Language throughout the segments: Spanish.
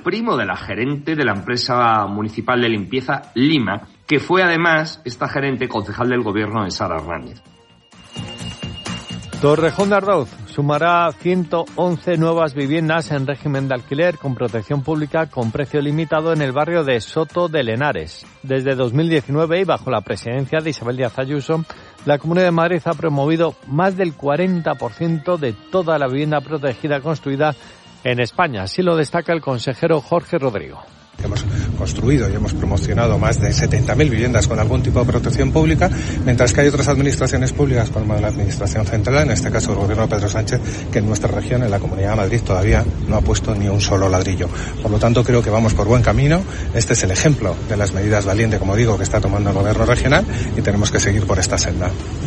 primo de la gerente de la empresa municipal de limpieza Lima, que fue además esta gerente concejal del gobierno de Sara Hernández. Torrejón de Ardoz sumará 111 nuevas viviendas en régimen de alquiler con protección pública con precio limitado en el barrio de Soto de Lenares. Desde 2019 y bajo la presidencia de Isabel Díaz Ayuso, la Comunidad de Madrid ha promovido más del 40% de toda la vivienda protegida construida en España. Así lo destaca el consejero Jorge Rodrigo. Hemos construido y hemos promocionado más de 70.000 viviendas con algún tipo de protección pública, mientras que hay otras administraciones públicas, como la Administración Central, en este caso el Gobierno de Pedro Sánchez, que en nuestra región, en la Comunidad de Madrid, todavía no ha puesto ni un solo ladrillo. Por lo tanto, creo que vamos por buen camino. Este es el ejemplo de las medidas valientes, como digo, que está tomando el Gobierno regional y tenemos que seguir por esta senda.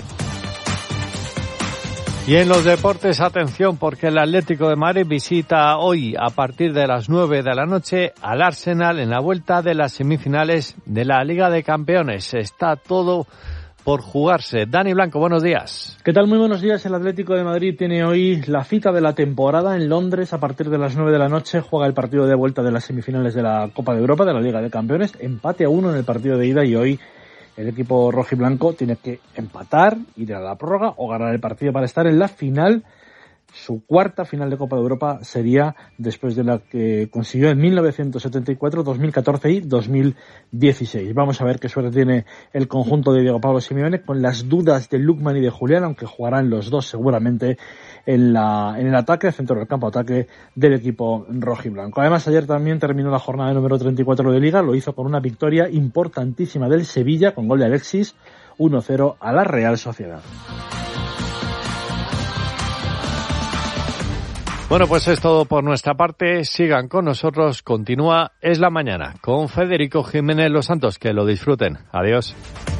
Y en los deportes, atención, porque el Atlético de Madrid visita hoy a partir de las 9 de la noche al Arsenal en la vuelta de las semifinales de la Liga de Campeones. Está todo por jugarse. Dani Blanco, buenos días. ¿Qué tal? Muy buenos días. El Atlético de Madrid tiene hoy la cita de la temporada en Londres. A partir de las 9 de la noche juega el partido de vuelta de las semifinales de la Copa de Europa, de la Liga de Campeones. Empate a 1 en el partido de ida y hoy el equipo rojiblanco tiene que empatar, ir a la prórroga o ganar el partido para estar en la final. Su cuarta final de Copa de Europa sería después de la que consiguió en 1974, 2014 y 2016. Vamos a ver qué suerte tiene el conjunto de Diego Pablo Simeone con las dudas de Lookman y de Julián, aunque jugarán los dos seguramente en el ataque, centro del campo ataque del equipo rojiblanco. Además, ayer también terminó la jornada número 34 de Liga, lo hizo con una victoria importantísima del Sevilla, con gol de Alexis, 1-0 a la Real Sociedad. Bueno, pues es todo por nuestra parte. Sigan con nosotros. Continúa Es la Mañana con Federico Jiménez Los Santos. Que lo disfruten. Adiós.